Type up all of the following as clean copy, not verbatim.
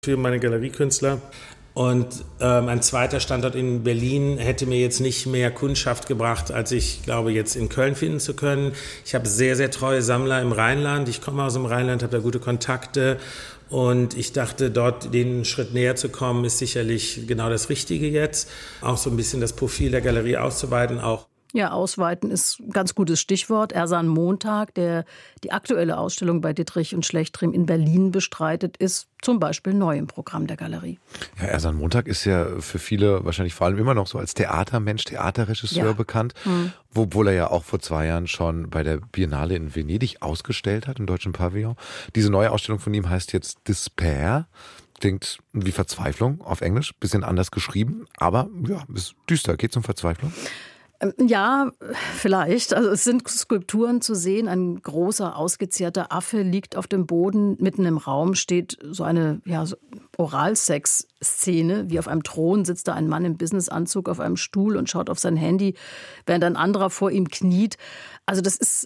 für meine Galeriekünstler. Und ein zweiter Standort in Berlin hätte mir jetzt nicht mehr Kundschaft gebracht, als ich glaube, jetzt in Köln finden zu können. Ich habe sehr, sehr treue Sammler im Rheinland. Ich komme aus dem Rheinland, habe da gute Kontakte. Und ich dachte, dort den Schritt näher zu kommen, ist sicherlich genau das Richtige jetzt. Auch so ein bisschen das Profil der Galerie auszuweiten, auch. Ja, ausweiten ist ein ganz gutes Stichwort. Ersan Montag, der die aktuelle Ausstellung bei Dittrich und Schlechtrim in Berlin bestreitet, ist zum Beispiel neu im Programm der Galerie. Ja, Ersan Montag ist ja für viele wahrscheinlich vor allem immer noch so als Theatermensch, Theaterregisseur bekannt, obwohl er ja auch vor 2 Jahren schon bei der Biennale in Venedig ausgestellt hat, im Deutschen Pavillon. Diese neue Ausstellung von ihm heißt jetzt Despair. Klingt wie Verzweiflung auf Englisch, bisschen anders geschrieben, aber ja, ist düster. Geht's um Verzweiflung? Ja, vielleicht. Also es sind Skulpturen zu sehen. Ein großer, ausgezehrter Affe liegt auf dem Boden. Mitten im Raum steht so eine so Oralsex-Szene. Wie auf einem Thron sitzt da ein Mann im Businessanzug auf einem Stuhl und schaut auf sein Handy, während ein anderer vor ihm kniet. Also das ist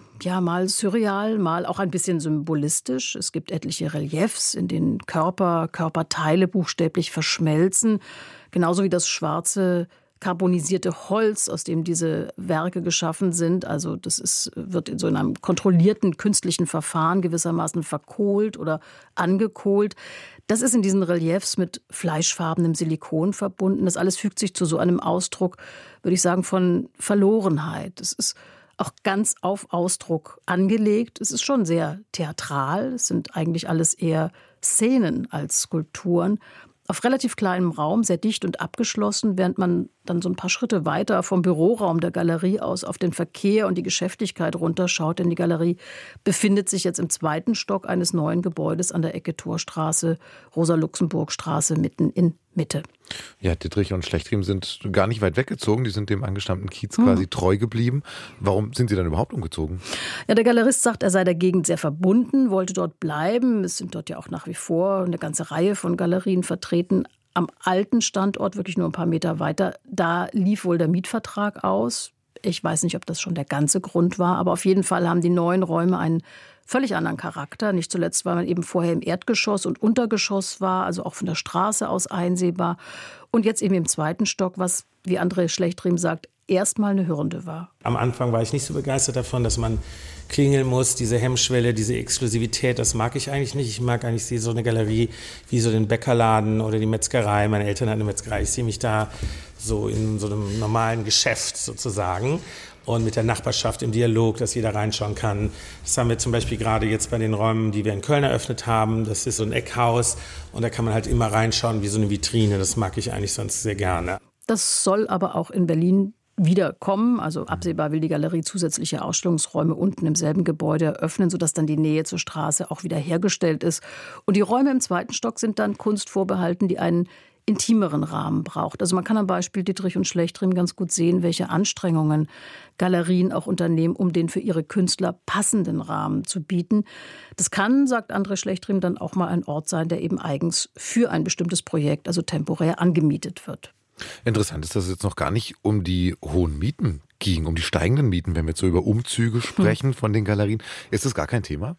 mal surreal, mal auch ein bisschen symbolistisch. Es gibt etliche Reliefs, in denen Körperteile buchstäblich verschmelzen. Genauso wie das schwarze karbonisierte Holz, aus dem diese Werke geschaffen sind. Also wird in so einem kontrollierten künstlichen Verfahren gewissermaßen verkohlt oder angekohlt. Das ist in diesen Reliefs mit fleischfarbenem Silikon verbunden. Das alles fügt sich zu so einem Ausdruck, würde ich sagen, von Verlorenheit. Es ist auch ganz auf Ausdruck angelegt. Es ist schon sehr theatral. Es sind eigentlich alles eher Szenen als Skulpturen. Auf relativ kleinem Raum, sehr dicht und abgeschlossen, während man dann so ein paar Schritte weiter vom Büroraum der Galerie aus auf den Verkehr und die Geschäftigkeit runterschaut. Denn die Galerie befindet sich jetzt im 2. Stock eines neuen Gebäudes an der Ecke Torstraße, Rosa-Luxemburg-Straße, mitten in Mitte. Ja, Dittrich und Schlechtrim sind gar nicht weit weggezogen. Die sind dem angestammten Kiez quasi treu geblieben. Warum sind sie dann überhaupt umgezogen? Ja, der Galerist sagt, er sei der Gegend sehr verbunden, wollte dort bleiben. Es sind dort ja auch nach wie vor eine ganze Reihe von Galerien vertreten. Am alten Standort, wirklich nur ein paar Meter weiter, da lief wohl der Mietvertrag aus. Ich weiß nicht, ob das schon der ganze Grund war, aber auf jeden Fall haben die neuen Räume einen völlig anderen Charakter. Nicht zuletzt, weil man eben vorher im Erdgeschoss und Untergeschoss war, also auch von der Straße aus einsehbar. Und jetzt eben im 2. Stock, was, wie André Schlechtrim sagt, erstmal eine Hürde war. Am Anfang war ich nicht so begeistert davon, dass man klingeln muss, diese Hemmschwelle, diese Exklusivität, das mag ich eigentlich nicht. Ich mag eigentlich so eine Galerie wie so den Bäckerladen oder die Metzgerei. Meine Eltern hatten eine Metzgerei. Ich sehe mich da so in so einem normalen Geschäft sozusagen und mit der Nachbarschaft im Dialog, dass jeder reinschauen kann. Das haben wir zum Beispiel gerade jetzt bei den Räumen, die wir in Köln eröffnet haben. Das ist so ein Eckhaus und da kann man halt immer reinschauen wie so eine Vitrine. Das mag ich eigentlich sonst sehr gerne. Das soll aber auch in Berlin wiederkommen. Also absehbar will die Galerie zusätzliche Ausstellungsräume unten im selben Gebäude eröffnen, sodass dann die Nähe zur Straße auch wieder hergestellt ist. Und die Räume im 2. Stock sind dann Kunst vorbehalten, die einen intimeren Rahmen braucht. Also man kann am Beispiel Dittrich und Schlechtrim ganz gut sehen, welche Anstrengungen Galerien auch unternehmen, um den für ihre Künstler passenden Rahmen zu bieten. Das kann, sagt André Schlechtrim, dann auch mal ein Ort sein, der eben eigens für ein bestimmtes Projekt, also temporär, angemietet wird. Interessant ist, dass es jetzt noch gar nicht um die hohen Mieten ging, um die steigenden Mieten. Wenn wir jetzt so über Umzüge sprechen von den Galerien, ist das gar kein Thema?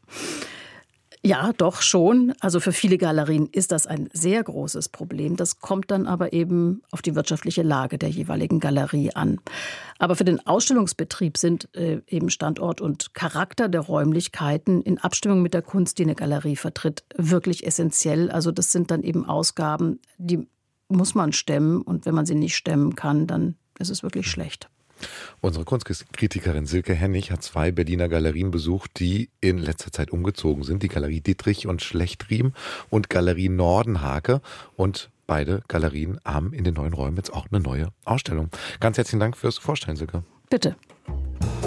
Ja, doch schon. Also für viele Galerien ist das ein sehr großes Problem. Das kommt dann aber eben auf die wirtschaftliche Lage der jeweiligen Galerie an. Aber für den Ausstellungsbetrieb sind eben Standort und Charakter der Räumlichkeiten in Abstimmung mit der Kunst, die eine Galerie vertritt, wirklich essentiell. Also das sind dann eben Ausgaben, die muss man stemmen. Und wenn man sie nicht stemmen kann, dann ist es wirklich schlecht. Unsere Kunstkritikerin Silke Hennig hat 2 Berliner Galerien besucht, die in letzter Zeit umgezogen sind. Die Galerie Dittrich und Schlechtrim und Galerie Nordenhake. Und beide Galerien haben in den neuen Räumen jetzt auch eine neue Ausstellung. Ganz herzlichen Dank fürs Vorstellen, Silke. Bitte.